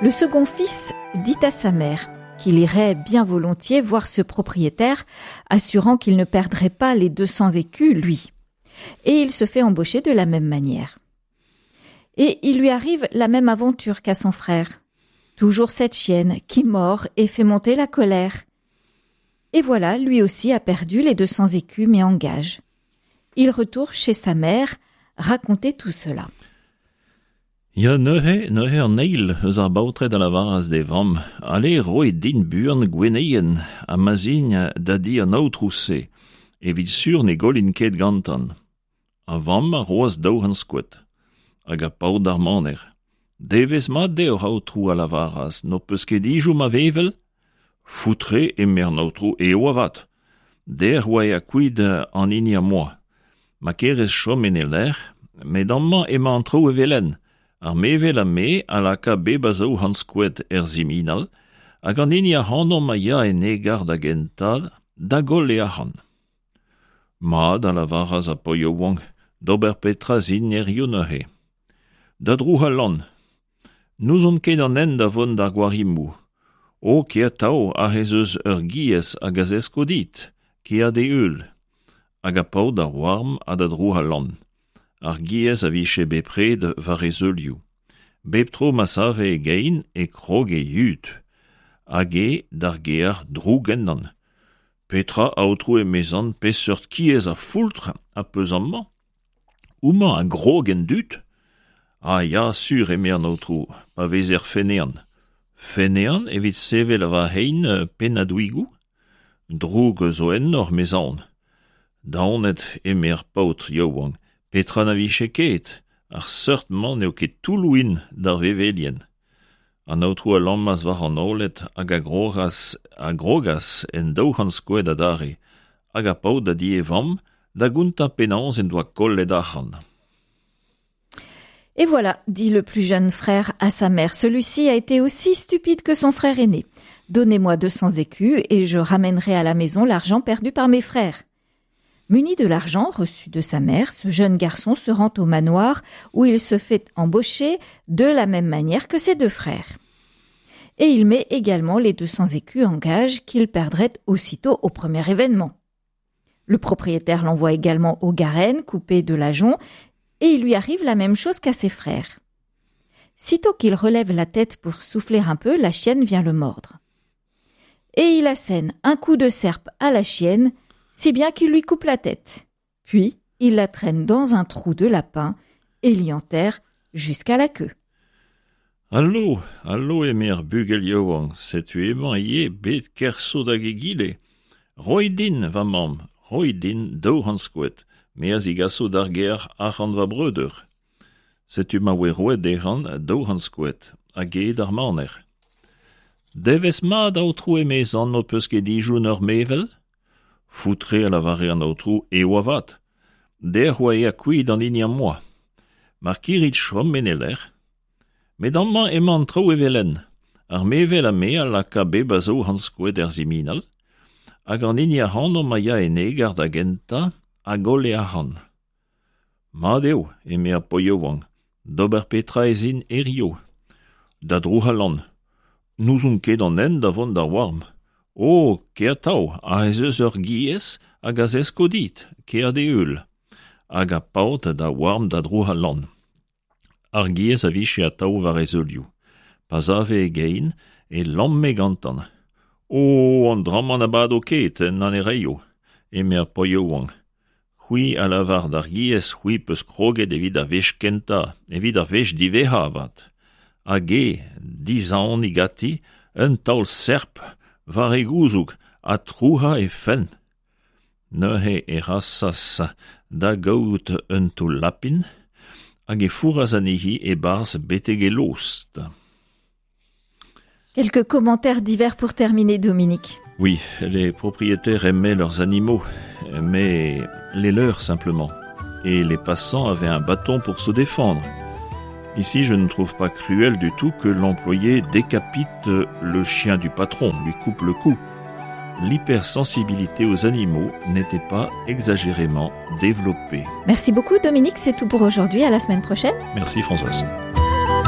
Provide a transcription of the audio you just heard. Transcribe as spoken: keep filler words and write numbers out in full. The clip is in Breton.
Le second fils dit à sa mère qu'il irait bien volontiers voir ce propriétaire, assurant qu'il ne perdrait pas les deux cents écus, lui. Et il se fait embaucher de la même manière. Et il lui arrive la même aventure qu'à son frère. Toujours cette chienne qui mord et fait monter la colère. Et voilà, lui aussi a perdu les deux cents écus mais en gage. Il retourne chez sa mère, raconter tout cela. Ja neuhe, neuhe ar neil eus ar baotred a lavaras de vam, ale roi din buan gweneien a mazin da di an aotrouse, evit sur ne golin ket gantan. A vam a roaz daou an skouet, hag a paout ar maner. Devez ma de ur aotrou a lavaras, no peus ket dijou ma vevel? Foutre e mer naotrou eo avat. Der oa a kouid an ini a moa. Ma kerez chom en e ler, met amman ema an trou e velen. Ar mevel a me a la ka bebazou han skouet er ziminal, hag an ini a hanom a ya en e gard a gental, da gol e a han. Ma da la varaz a poio wang, d'ober petra zin er yonehe. Da drou ha lan. Nous on ket an en da von da gwarimou. O ke a tao a rezeus ur giez a gazesko dit, ke a de eul. Hag a pao da warm a da drou ha lan. Ar giez a viche bepred va rezeulioù. Bep tro masave e gein e krog e yud. Hag e d'ar gear drou gennan. Petra a outrou e mezan pe seurt kiez a foultre a peuzamman. Ouman a grog en dut. A ya sur e mer noutrou, pa vez er fenean. Fenean evit sevel a va hein pen a douigou. Droug zo en or mezan. Daonet e mer paout yoouang. Petra na viche ket, ar seurt man eo ket toulouin d'ar vevelien. An outrou a lammas war an olet hag a grogas, a grogas en daou an skoued a dare, hag a paout da di e vam, da gunta penans en doa kollet achan. Et voilà, dit le plus jeune frère à sa mère. Celui-ci a été aussi stupide que son frère aîné. Donnez-moi deux cents écus et je ramènerai à la maison l'argent perdu par mes frères. Muni de l'argent reçu de sa mère, ce jeune garçon se rend au manoir où il se fait embaucher de la même manière que ses deux frères. Et il met également les deux cents écus en gage qu'il perdrait aussitôt au premier événement. Le propriétaire l'envoie également aux garennes coupées de l'ajonc et il lui arrive la même chose qu'à ses frères. Sitôt qu'il relève la tête pour souffler un peu, la chienne vient le mordre. Et il assène un coup de serpe à la chienne, si bien qu'il lui coupe la tête. Puis, il la traîne dans un trou de lapin et l'y enterre jusqu'à la queue. Allo, allo emer bugel yoouang, setu emañ ye bet kerso da gegile. Roidin va mam, roidin daou an skouet, me a zigaso d'ar ger achan va breuder. Setu ma we roed eran daou an skouet, a ge d'ar maner. Devez ma da outrou e mezan no peus ket dijoun ur mevel? Foutre a la vare an outrou e oavat. Der oa e a kouid an ini an moa. Mar kirit chom en e ler. Met amman emañ trao e velen. Ar mevel a me a la ka bebazo an skoued er ziminal. Hag an ini a hanom a ya en e gard a genta a gol e a han. Ma deo, e me a poiouang. D'ober petra e zin e rio. Da drou ha lan. Nous on ket an en da vont da warm. O, ke a tao, a ezeus ur giez hag a zesko dit, ke a de eul. Hag a paout da warm da drou ha lan. Ar giez a viche a tao va rezeulioù. Pa zave e gein e lam me gantan. O, an dramman a bad o ket en an e reio, e me a poiouang. C'hwi a lavar d'ar giez c'hwi peus kroget evit a vech kenta, evit a vech diveha avat. Hag e, dizan i gati, un taol serp, var e gouzoug, a trouha e fen. Neuhe e rassas da gaout un tou lapin, hag e fouraz anihi e bars beteg e lost. Quelques commentaires divers pour terminer, Dominique. Oui, les propriétaires aimaient leurs animaux, mais les leurs simplement. Et les passants avaient un bâton pour se défendre. Ici, je ne trouve pas cruel du tout que l'employé décapite le chien du patron, lui coupe le cou. L'hypersensibilité aux animaux n'était pas exagérément développée. Merci beaucoup, Dominique. C'est tout pour aujourd'hui. À la semaine prochaine. Merci, Françoise.